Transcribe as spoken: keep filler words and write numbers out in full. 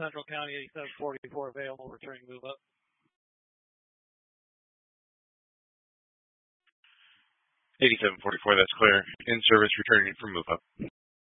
Central County eighty-seven forty-four available, returning move up. eighty-seven forty-four, that's clear. In service, returning for move up.